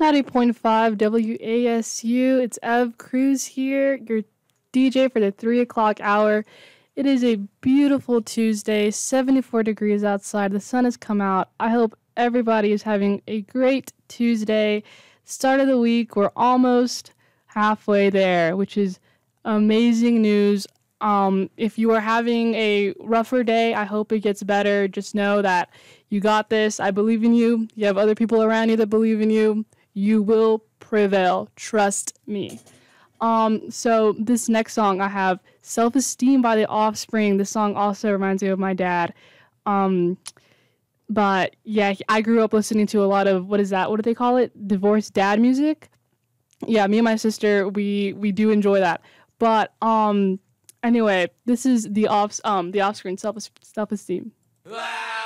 90.5 WASU. It's Ev Cruz here, your DJ for the 3 o'clock hour. It is a beautiful Tuesday, 74 degrees outside. The sun has come out. I hope everybody is having a great Tuesday. Start of the week. We're almost halfway there, which is amazing news. If you are having a rougher day, I hope it gets better. Just know that you got this. I believe in you. You have other people around you that believe in you. You will prevail. Trust me. So this next song I have Self-Esteem by The Offspring. This song also reminds me of my dad. But yeah, I grew up listening to a lot of, what is that? What do they call it? Divorced dad music. Yeah, me and my sister, we do enjoy that. But anyway, this is the Offspring Self-Esteem.